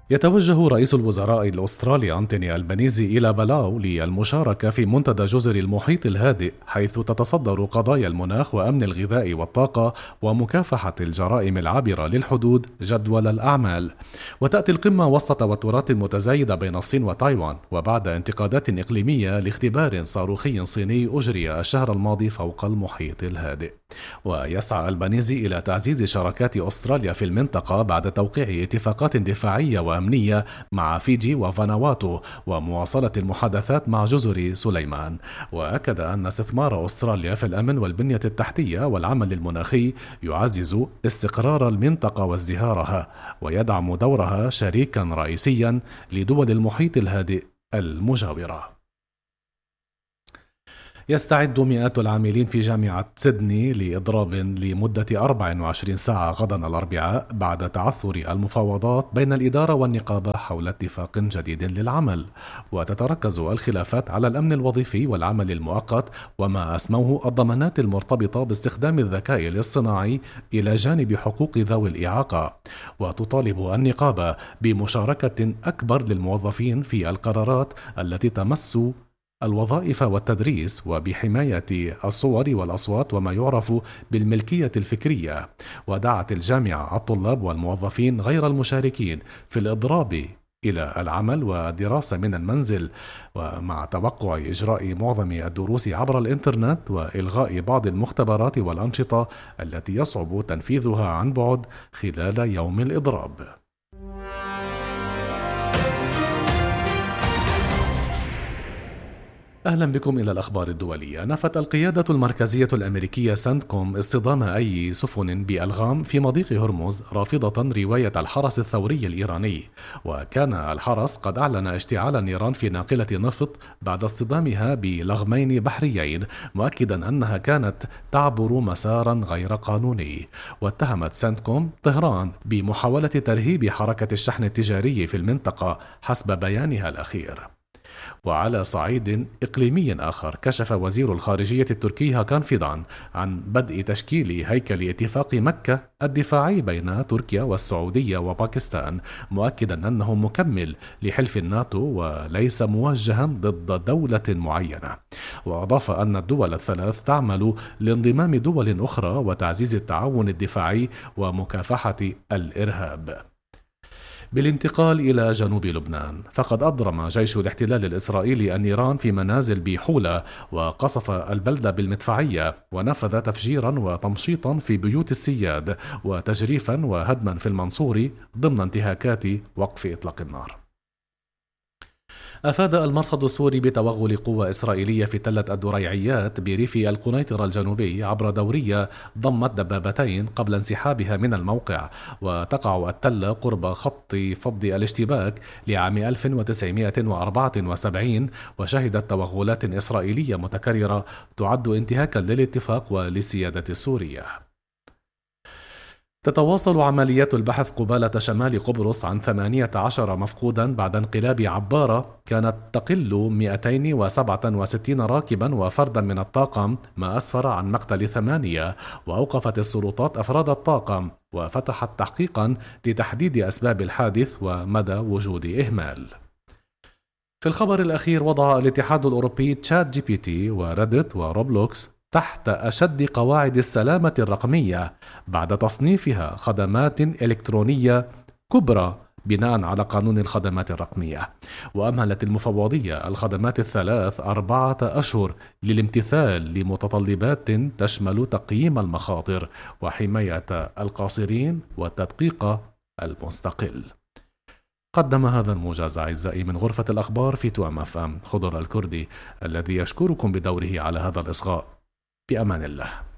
يتوجه رئيس الوزراء الأسترالي أنتوني ألبانيزي إلى بلاو للمشاركة في منتدى جزر المحيط الهادئ، حيث تتصدر قضايا المناخ وأمن الغذاء والطاقة ومكافحة الجرائم العابرة للحدود جدول الأعمال. وتأتي القمة وسط توترات متزايدة بين الصين وتايوان، وبعد انتقادات إقليمية لاختبار صاروخي صيني أجري الشهر الماضي فوق المحيط الهادئ. ويسعى ألبانيزي إلى تعزيز شراكات أستراليا في المنطقة بعد توقيع اتفاقات دفاعية وأمنية مع فيجي وفانواتو ومواصلة المحادثات مع جزر سليمان. وأكد أن استثمار أستراليا في الأمن والبنية التحتية والعمل المناخي يعزز استقرار المنطقة وازدهارها، ويدعم دورها شريكا رئيسيا لدول المحيط الهادئ المجاورة. يستعد مئات العاملين في جامعة سيدني لإضراب لمدة 24 ساعة غدا الأربعاء بعد تعثر المفاوضات بين الإدارة والنقابة حول اتفاق جديد للعمل. وتتركز الخلافات على الأمن الوظيفي والعمل المؤقت وما أسموه الضمانات المرتبطة باستخدام الذكاء الاصطناعي إلى جانب حقوق ذوي الإعاقة. وتطالب النقابة بمشاركة أكبر للموظفين في القرارات التي تمس الوظائف والتدريس، وبحماية الصور والأصوات وما يعرف بالملكية الفكرية. ودعت الجامعة الطلاب والموظفين غير المشاركين في الإضراب إلى العمل والدراسة من المنزل، ومع توقع إجراء معظم الدروس عبر الإنترنت وإلغاء بعض المختبرات والأنشطة التي يصعب تنفيذها عن بعد خلال يوم الإضراب. أهلا بكم إلى الأخبار الدولية. نفت القيادة المركزية الأمريكية سنتكوم اصطدام أي سفن بألغام في مضيق هرمز، رافضة رواية الحرس الثوري الإيراني. وكان الحرس قد أعلن اشتعال نيران في ناقلة نفط بعد اصطدامها بلغمين بحريين، مؤكدا أنها كانت تعبر مسارا غير قانوني. واتهمت سنتكوم طهران بمحاولة ترهيب حركة الشحن التجاري في المنطقة حسب بيانها الأخير. وعلى صعيد إقليمي آخر، كشف وزير الخارجية التركي هاكان فيدان عن بدء تشكيل هيكل اتفاق مكة الدفاعي بين تركيا والسعودية وباكستان، مؤكدا أنه مكمل لحلف الناتو وليس موجها ضد دولة معينة. وأضاف أن الدول الثلاث تعمل لانضمام دول أخرى وتعزيز التعاون الدفاعي ومكافحة الإرهاب. بالانتقال إلى جنوب لبنان، فقد أضرم جيش الاحتلال الإسرائيلي النيران في منازل بحولة وقصف البلدة بالمدفعية، ونفذ تفجيرا وتمشيطا في بيوت السياد وتجريفا وهدما في المنصوري ضمن انتهاكات وقف إطلاق النار. أفاد المرصد السوري بتوغل قوة إسرائيلية في تلة الدريعيات بريف القنيطرة الجنوبي عبر دورية ضمت دبابتين قبل انسحابها من الموقع. وتقع التلة قرب خط فض الاشتباك لعام 1974، وشهدت توغلات إسرائيلية متكررة تعد انتهاكا للاتفاق وللسيادة السورية. تتواصل عمليات البحث قبالة شمال قبرص عن 18 مفقودا بعد انقلاب عبارة كانت تقل 267 راكبا وفردا من الطاقم، ما أسفر عن مقتل 8. وأوقفت السلطات أفراد الطاقم وفتحت تحقيقا لتحديد أسباب الحادث ومدى وجود إهمال. في الخبر الأخير، وضع الاتحاد الأوروبي تشات جي بي تي وريدت وروبلوكس تحت أشد قواعد السلامة الرقمية بعد تصنيفها خدمات إلكترونية كبرى بناء على قانون الخدمات الرقمية. وأمهلت المفوضية الخدمات الثلاث 4 أشهر للامتثال لمتطلبات تشمل تقييم المخاطر وحماية القاصرين والتدقيق المستقل. قدم هذا الموجز أعزائي من غرفة الأخبار في توأم FM خضر الكردي، الذي يشكركم بدوره على هذا الإصغاء. بأمان الله.